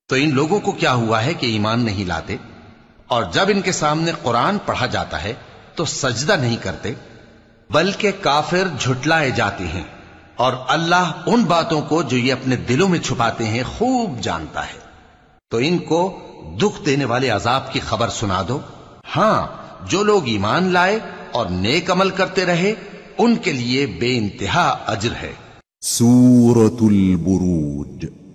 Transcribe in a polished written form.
तो इन लोगों को क्या हुआ है कि ईमान नहीं लाते और जब इनके सामने कुरान पढ़ा जाता है तो सजदा नहीं करते, बल्कि काफिर झुटलाए जाते हैं। और अल्लाह उन बातों को जो ये अपने दिलों में छुपाते हैं खूब जानता है। तो इनको दुख देने वाले अजाब की खबर सुना दो। हां, जो लोग ईमान लाए और नेक अमल करते रहे उनके लिए बेइंतहा अज्र है। सूरतुल बुरूज